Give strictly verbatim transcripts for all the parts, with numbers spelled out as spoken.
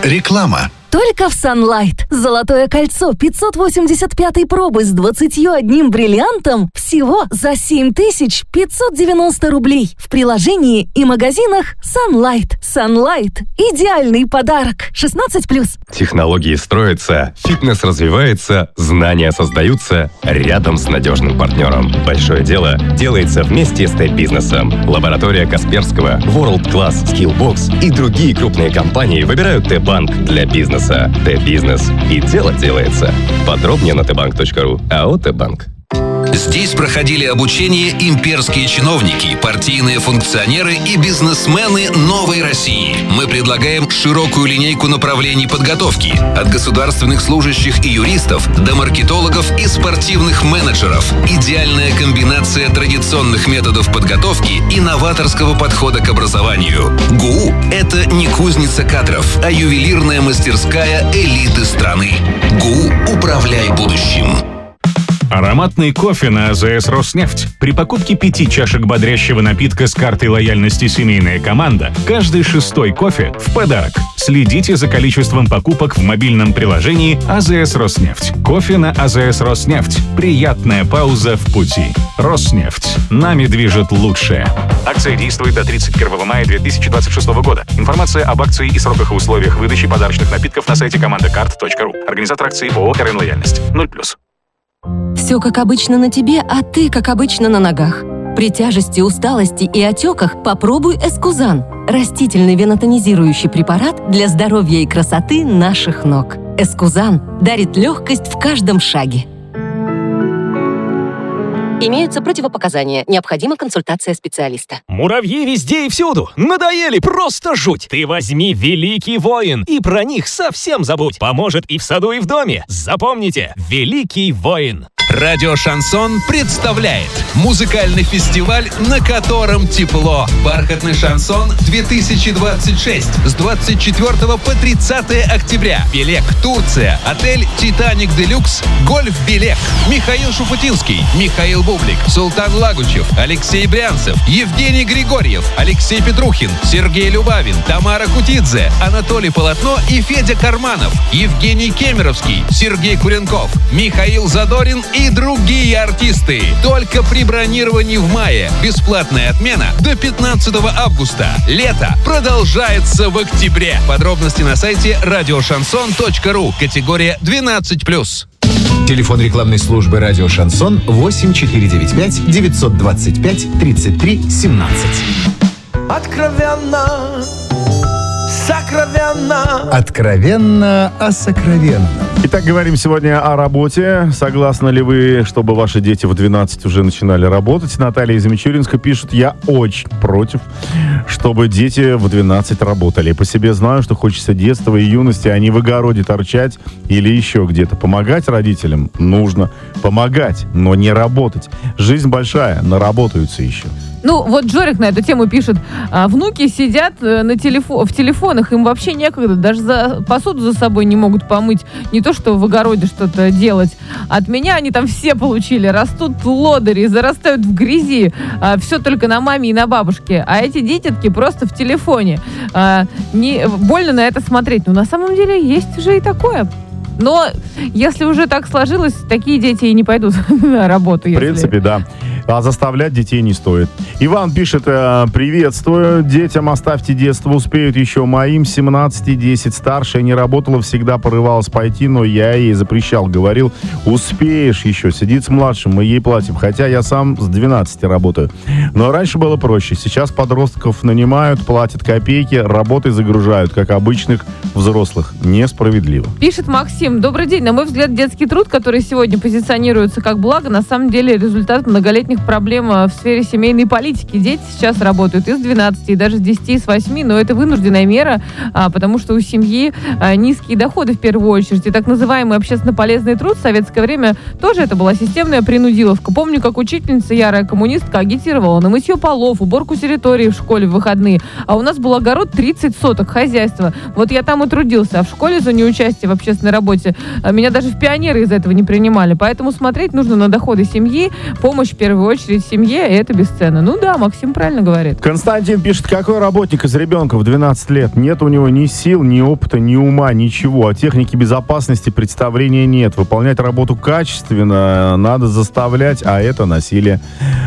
Реклама. Только в Sunlight. Золотое кольцо пятьсот восемьдесят пятой пробы с двадцатью одним бриллиантом всего за семь тысяч пятьсот девяносто рублей. В приложении и магазинах Sunlight. Sunlight – идеальный подарок. шестнадцать плюс. Технологии строятся, фитнес развивается, знания создаются рядом с надежным партнером. Большое дело делается вместе с Т-бизнесом. Лаборатория Касперского, World Class, Skillbox и другие крупные компании выбирают Т-банк для бизнеса. Т-бизнес. И дело делается. Подробнее на тбанк точка ру. АО «Т-банк». Здесь проходили обучение имперские чиновники, партийные функционеры и бизнесмены новой России. Мы предлагаем широкую линейку направлений подготовки. От государственных служащих и юристов до маркетологов и спортивных менеджеров. Идеальная комбинация традиционных методов подготовки и новаторского подхода к образованию. ГУ – это не кузница кадров, а ювелирная мастерская элиты страны. ГУ «Управляй будущим». Ароматный кофе на АЗС «Роснефть». При покупке пяти чашек бодрящего напитка с картой лояльности «Семейная команда» каждый шестой кофе в подарок. Следите за количеством покупок в мобильном приложении АЗС «Роснефть». Кофе на АЗС «Роснефть». Приятная пауза в пути. «Роснефть». Нами движет лучшее. Акция действует до тридцать первого мая две тысячи двадцать шестого года. Информация об акции и сроках и условиях выдачи подарочных напитков на сайте команда карт точка ру. Организатор акции ООО «РН Лояльность». ноль плюс. Все как обычно на тебе, а ты как обычно на ногах. При тяжести, усталости и отеках попробуй Эскузан. Растительный венотонизирующий препарат для здоровья и красоты наших ног. Эскузан дарит легкость в каждом шаге. Имеются противопоказания. Необходима консультация специалиста. Муравьи везде и всюду. Надоели, просто жуть. Ты возьми Великий Воин и про них совсем забудь. Поможет и в саду, и в доме. Запомните, Великий Воин. Радио «Шансон» представляет музыкальный фестиваль, на котором тепло. «Бархатный шансон две тысячи двадцать шесть» с двадцать четвёртого по тридцатое октября. Белек, Турция. Отель «Титаник Делюкс». Гольф Белек. Михаил Шуфутинский. Михаил Бублик. Султан Лагучев. Алексей Брянцев. Евгений Григорьев. Алексей Петрухин. Сергей Любавин. Тамара Кутидзе. Анатолий Полотно и Федя Карманов. Евгений Кемеровский. Сергей Куренков. Михаил Задорин и другие артисты. Только при бронировании в мае. Бесплатная отмена до пятнадцатого августа. Лето продолжается в октябре. Подробности на сайте радио шансон точка ру. Категория двенадцать плюс. Телефон рекламной службы «Радио Шансон» восемь четыре девять пять девятьсот двадцать пять тридцать три семнадцать. Откровенно, сокровенно. Откровенно о сокровенном. Итак, говорим сегодня о работе. Согласны ли вы, чтобы ваши дети в двенадцать уже начинали работать? Наталья из Мичуринска пишет: я очень против, чтобы дети в двенадцать работали. По себе знаю, что хочется детства и юности, а не в огороде торчать или еще где-то. Помогать родителям нужно. Помогать, но не работать. Жизнь большая, наработаются еще. Ну, вот Джорик на эту тему пишет: а, внуки сидят на телефо- в телефонах, им вообще некогда, даже за посуду за собой не могут помыть, не то что в огороде что-то делать. От меня они там все получили, растут лодыри, зарастают в грязи, а, все только на маме и на бабушке, а эти дитятки просто в телефоне. А, не, больно на это смотреть, но на самом деле есть же и такое. Но если уже так сложилось, такие дети и не пойдут на работу. В принципе, да. А заставлять детей не стоит. Иван пишет: приветствую. Детям оставьте детство, успеют еще. Моим семнадцать и десять. Старшая не работала, всегда порывалась пойти, но я ей запрещал. Говорил: успеешь еще, сидит с младшим, мы ей платим. Хотя я сам с двенадцати работаю. Но раньше было проще. Сейчас подростков нанимают, платят копейки, работой загружают, как обычных взрослых. Несправедливо. Пишет Максим: добрый день. На мой взгляд, детский труд, который сегодня позиционируется как благо, на самом деле результат многолетних проблем в сфере семейной политики. Дети сейчас работают и с двенадцати, и даже с десяти, и с восьми, но это вынужденная мера, а, потому что у семьи а, низкие доходы в первую очередь. И так называемый общественно полезный труд в советское время тоже это была системная принудиловка. Помню, как учительница, ярая коммунистка, агитировала на мытье полов, уборку территории в школе в выходные. А у нас был огород тридцать соток, хозяйства. Вот я там и трудился, а в школе за неучастие в общественной работе меня даже в пионеры из этого не принимали. Поэтому смотреть нужно на доходы семьи, помощь в первую первую очередь семье, и это бесценно. Ну да, Максим правильно говорит. Константин пишет, какой работник из ребенка в двенадцать лет? Нет у него ни сил, ни опыта, ни ума, ничего. О технике безопасности представления нет. Выполнять работу качественно надо заставлять, а это насилие.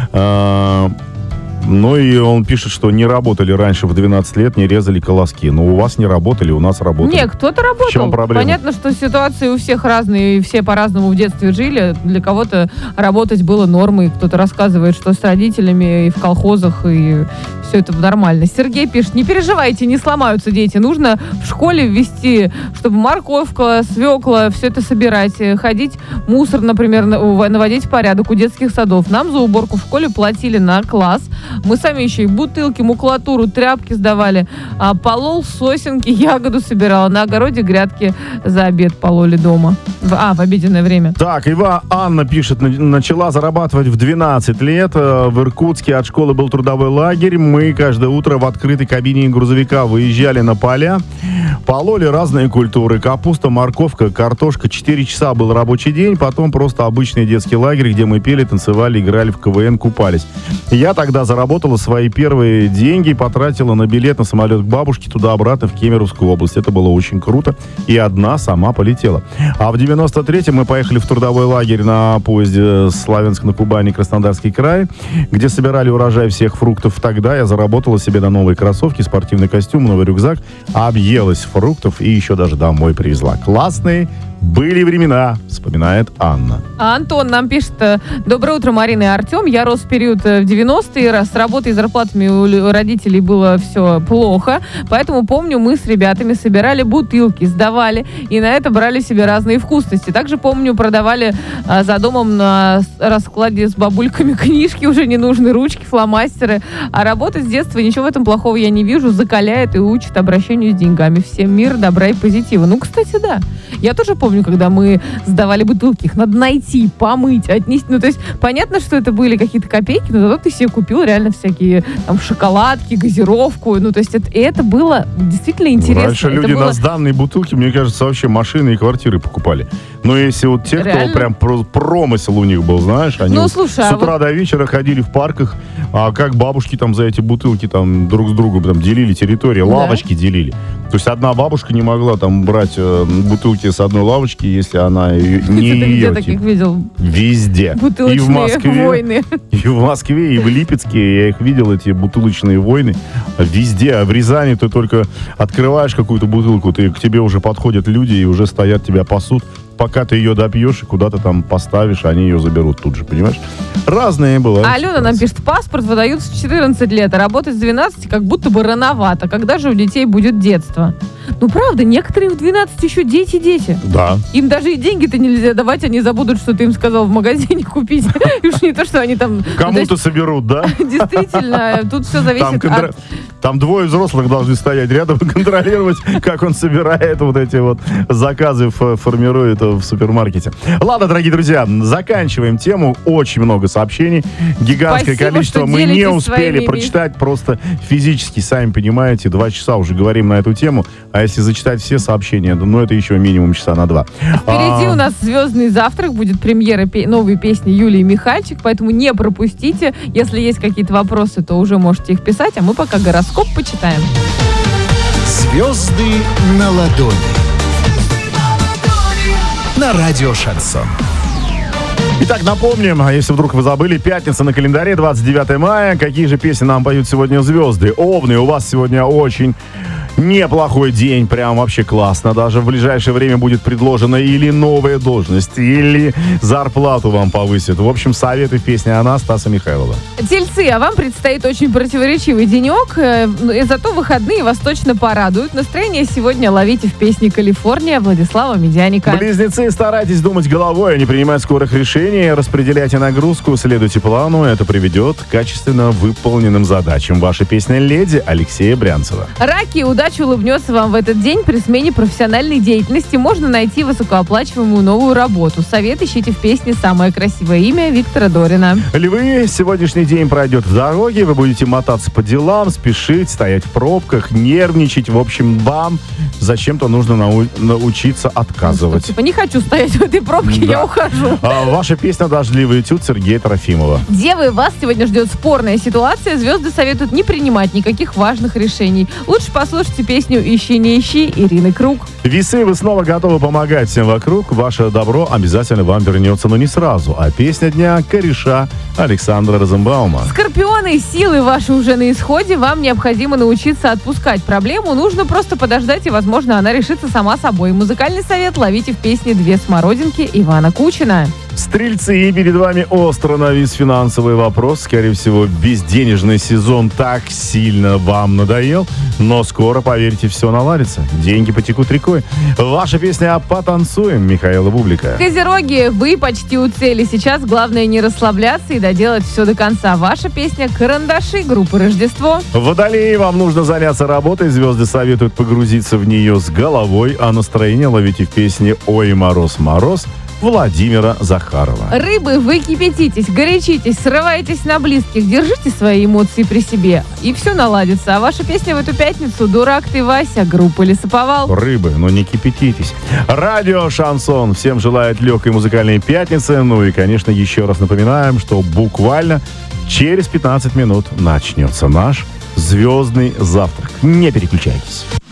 Ну и он пишет, что не работали раньше в двенадцать лет, не резали колоски. Но у вас не работали, у нас работали. Нет, кто-то работал. В чем проблема? Понятно, что ситуации у всех разные, и все по-разному в детстве жили. Для кого-то работать было нормой. Кто-то рассказывает, что с родителями и в колхозах, и все это нормально. Сергей пишет, не переживайте, не сломаются дети. Нужно в школе ввести, чтобы морковка, свекла, все это собирать, ходить, мусор, например, наводить в порядок у детских садов. Нам за уборку в школе платили на класс. Мы сами еще и бутылки, макулатуру, тряпки сдавали. А полол сосенки, ягоду собирала. На огороде грядки за обед пололи дома. В, а, в обеденное время. Так, Ива Анна пишет, начала зарабатывать в двенадцать лет. В Иркутске от школы был трудовой лагерь. Мы каждое утро в открытой кабине грузовика выезжали на поля. Пололи разные культуры. Капуста, морковка, картошка. Четыре часа был рабочий день. Потом просто обычный детский лагерь, где мы пели, танцевали, играли в КВН, купались. Я тогда заработала свои первые деньги, потратила на билет на самолет к бабушке туда-обратно в Кемеровскую область. Это было очень круто. И одна сама полетела. А в девяносто третьем мы поехали в трудовой лагерь на поезде Славянск на Кубани, Краснодарский край, где собирали урожай всех фруктов. Тогда я заработала себе на новые кроссовки, спортивный костюм, новый рюкзак, объелась фруктов и еще даже домой привезла. Классные были времена, вспоминает Анна. А Антон нам пишет, доброе утро, Марина и Артем. Я рос в период в девяностые, раз с работой и зарплатами у родителей было все плохо, поэтому помню, мы с ребятами собирали бутылки, сдавали, и на это брали себе разные вкусности. Также помню, продавали а, за домом на раскладе с бабульками книжки, уже ненужные ручки, фломастеры. А работать с детства, ничего в этом плохого я не вижу, закаляет и учит обращению с деньгами. Всем мир, добра и позитива. Ну, кстати, да. Я тоже помню, Помню, когда мы сдавали бутылки, их надо найти, помыть, отнести. Ну, то есть, понятно, что это были какие-то копейки, но зато ты себе купил реально всякие там шоколадки, газировку. Ну, то есть, это, это было действительно интересно. Раньше это люди было... на сданные бутылки, мне кажется, вообще машины и квартиры покупали. Но если вот те, реально? кто прям промысел у них был, знаешь, они ну, вот слушай, с а утра вот... до вечера ходили в парках, а как бабушки там за эти бутылки там друг с другом там делили территории, лавочки да. делили. То есть одна бабушка не могла там брать э, бутылки с одной лавочки, если она ее, не Ты ее. где таких видел? Везде. Бутылочные и в Москве, войны. И в Москве, и в Липецке. Я их видел, эти бутылочные войны. Везде. А в Рязани ты только открываешь какую-то бутылку, ты, к тебе уже подходят люди и уже стоят, тебя пасут. Пока ты ее допьешь и куда-то там поставишь, они ее заберут тут же, понимаешь? Разные бывают. А Алена нам пишет, паспорт выдают с четырнадцати лет, а работать с двенадцати как будто бы рановато. Когда же у детей будет детство? Ну, правда, некоторые в двенадцать еще дети-дети. Да. Им даже и деньги-то нельзя давать, они забудут, что ты им сказал в магазине купить. И уж не то, что они там... Кому-то соберут, да? Действительно, тут все зависит от... Там двое взрослых должны стоять рядом и контролировать, как он собирает вот эти вот заказы, формирует в супермаркете. Ладно, дорогие друзья, заканчиваем тему. Очень много сообщений. Гигантское Спасибо, количество. Мы не успели прочитать просто физически, сами понимаете. Два часа уже говорим на эту тему. А если зачитать все сообщения, ну это еще минимум часа на два. Впереди а... у нас «Звездный завтрак». Будет премьера пе- новой песни Юлии Михальчик, поэтому не пропустите. Если есть какие-то вопросы, то уже можете их писать, а мы пока гороскоп почитаем. «Звезды на ладони». На радио «Шансон». Итак, напомним, если вдруг вы забыли, пятница на календаре, двадцать девятое мая. Какие же песни нам поют сегодня звезды? Овны, у вас сегодня очень неплохой день, прям вообще классно. Даже в ближайшее время будет предложена или новая должность, или зарплату вам повысят. В общем, советы в песне «Она» Стаса Михайлова. Тельцы, а вам предстоит очень противоречивый денек, и зато выходные вас точно порадуют. Настроение сегодня ловите в песне «Калифорния» Владислава Медяника. Близнецы, старайтесь думать головой, а не принимать скорых решений. Распределяйте нагрузку, следуйте плану. Это приведет к качественно выполненным задачам. Ваша песня «Леди» Алексея Брянцева. Раки, удачи удача улыбнется вам в этот день. При смене профессиональной деятельности можно найти высокооплачиваемую новую работу. Совет ищите в песне «Самое красивое имя» Виктора Дорина. Львы, сегодняшний день пройдет в дороге, вы будете мотаться по делам, спешить, стоять в пробках, нервничать, в общем, бам, зачем-то нужно нау- научиться отказывать. Типа, не хочу стоять в этой пробке, Да. я ухожу. А, ваша песня «Дождливый этюд» Сергея Трофимова. Девы, вас сегодня ждет спорная ситуация. Звезды советуют не принимать никаких важных решений. Лучше послушайте песню «Ищи, не ищи» Ирины Круг. Весы, вы снова готовы помогать всем вокруг. Ваше добро обязательно вам вернется, но не сразу. А песня дня «Кореша» Александра Розенбаума. Скорпионы, силы ваши уже на исходе. Вам необходимо научиться отпускать проблему. Нужно просто подождать, и, возможно, она решится сама собой. Музыкальный совет ловите в песне «Две смородинки» Ивана Кучина. Стрельцы, перед вами остро навис финансовый вопрос. Скорее всего, безденежный сезон так сильно вам надоел, но скоро, поверьте, все наладится. Деньги потекут рекой. Ваша песня «Потанцуем» Михаила Бублика. Козероги, вы почти у цели. Сейчас главное не расслабляться и доделать все до конца. Ваша песня «Карандаши» группы «Рождество». Водолеи, вам нужно заняться работой. Звезды советуют погрузиться в нее с головой, а настроение ловите в песне «Ой, мороз, мороз» Владимира Захарова. Рыбы, вы кипятитесь, горячитесь, срываетесь на близких, держите свои эмоции при себе, и все наладится. А ваша песня в эту пятницу «Дурак ты, Вася» группы «Лесоповал». Рыбы, но не кипятитесь. Радио «Шансон» всем желает легкой музыкальной пятницы. Ну и, конечно, еще раз напоминаем, что буквально через пятнадцать минут начнется наш звездный завтрак. Не переключайтесь.